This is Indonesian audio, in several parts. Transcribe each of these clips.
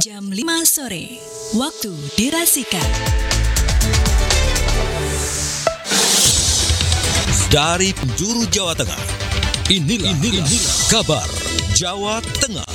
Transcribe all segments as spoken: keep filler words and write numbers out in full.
jam lima sore, waktu dirasikan. Dari penjuru Jawa Tengah, inilah, inilah, inilah kabar Jawa Tengah.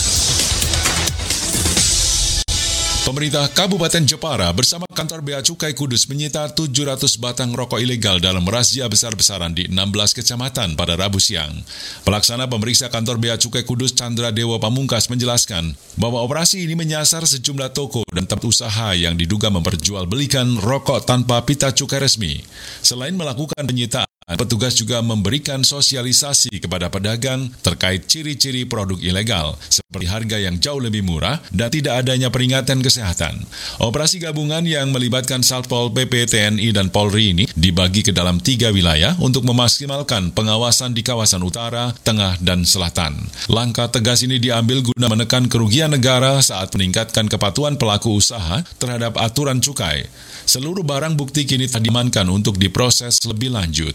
Pemerintah Kabupaten Jepara bersama kantor Bea Cukai Kudus menyita tujuh ratus batang rokok ilegal dalam razia besar-besaran di enam belas kecamatan pada Rabu siang. Pelaksana pemeriksa kantor Bea Cukai Kudus Chandra Dewa Pamungkas menjelaskan bahwa operasi ini menyasar sejumlah toko dan tempat usaha yang diduga memperjualbelikan rokok tanpa pita cukai resmi. Selain melakukan penyitaan, petugas juga memberikan sosialisasi kepada pedagang terkait ciri-ciri produk ilegal, seperti harga yang jauh lebih murah dan tidak adanya peringatan kesehatan. Operasi gabungan yang melibatkan Satpol P P, T N I, dan Polri ini dibagi ke dalam tiga wilayah untuk memaksimalkan pengawasan di kawasan utara, tengah, dan selatan. Langkah tegas ini diambil guna menekan kerugian negara saat meningkatkan kepatuhan pelaku usaha terhadap aturan cukai. Seluruh barang bukti kini telah diamankan untuk diproses lebih lanjut.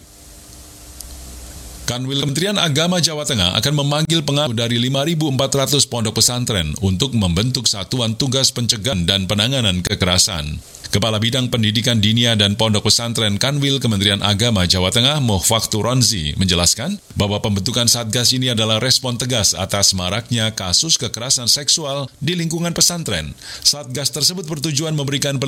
Kanwil Kementerian Agama Jawa Tengah akan memanggil pengasuh dari lima ribu empat ratus pondok pesantren untuk membentuk Satuan Tugas Pencegahan dan Penanganan Kekerasan. Kepala Bidang Pendidikan Dinia dan Pondok Pesantren Kanwil Kementerian Agama Jawa Tengah, Mohfaktur Ronzi, menjelaskan bahwa pembentukan Satgas ini adalah respon tegas atas maraknya kasus kekerasan seksual di lingkungan pesantren. Satgas tersebut bertujuan memberikan